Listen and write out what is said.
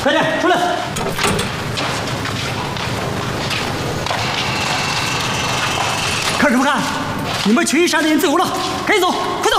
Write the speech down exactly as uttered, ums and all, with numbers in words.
快点出来！看什么看？你们群杀的人自由了，赶紧走，快走！